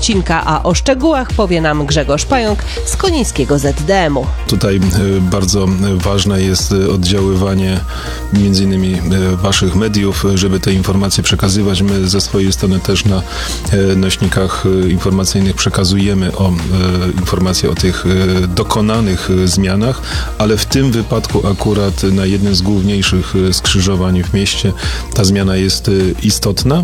odcinka, a o szczegółach powie nam Grzegorz Pająk z Konińskiego ZDM-u. Tutaj bardzo ważne jest oddziaływanie m.in. waszych mediów, żeby te informacje przekazywać. My ze swojej strony też na nośnikach informacyjnych przekazujemy informacje o tych dokonanych zmianach, ale w tym wypadku akurat na jednym z główniejszych skrzyżowań w mieście ta zmiana jest istotna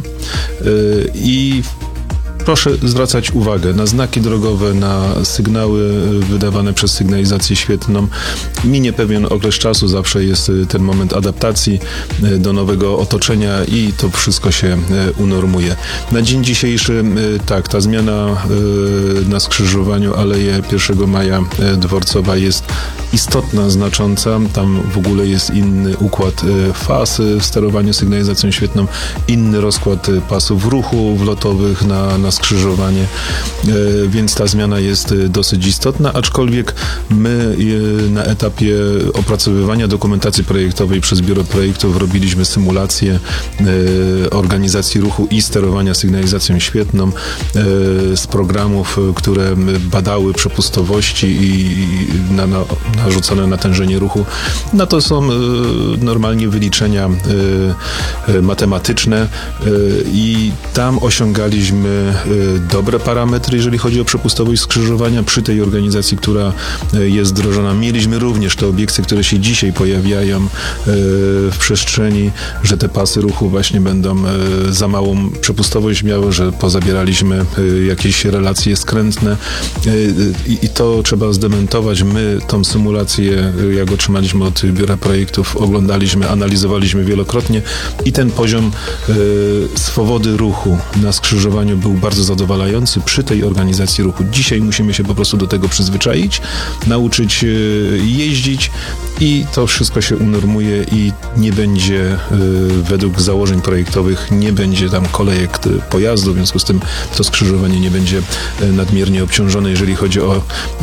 i proszę zwracać uwagę na znaki drogowe, na sygnały wydawane przez sygnalizację świetlną. Minie pewien okres czasu, zawsze jest ten moment adaptacji do nowego otoczenia i to wszystko się unormuje. Na dzień dzisiejszy tak, ta zmiana na skrzyżowaniu Aleje 1 Maja Dworcowa jest istotna, znacząca. Tam w ogóle jest inny układ faz w sterowaniu sygnalizacją świetlną, inny rozkład pasów ruchu wlotowych na skrzyżowanie, więc ta zmiana jest dosyć istotna, aczkolwiek my na etapie opracowywania dokumentacji projektowej przez Biuro Projektów robiliśmy symulację organizacji ruchu i sterowania sygnalizacją świetlną z programów, które badały przepustowości i narzucone natężenie ruchu. No to są normalnie wyliczenia matematyczne i tam osiągaliśmy dobre parametry, jeżeli chodzi o przepustowość skrzyżowania. Przy tej organizacji, która jest wdrożona, mieliśmy również te obiekcje, które się dzisiaj pojawiają w przestrzeni, że te pasy ruchu właśnie będą za małą przepustowość miały, że pozabieraliśmy jakieś relacje skrętne i to trzeba zdementować. My tą symulację, jak otrzymaliśmy od Biura Projektów, oglądaliśmy, analizowaliśmy wielokrotnie i ten poziom swobody ruchu na skrzyżowaniu był bardzo zadowalający przy tej organizacji ruchu. Dzisiaj musimy się po prostu do tego przyzwyczaić, nauczyć jeździć i to wszystko się unormuje i nie będzie według założeń projektowych, nie będzie tam kolejek pojazdów, w związku z tym to skrzyżowanie nie będzie nadmiernie obciążone, jeżeli chodzi o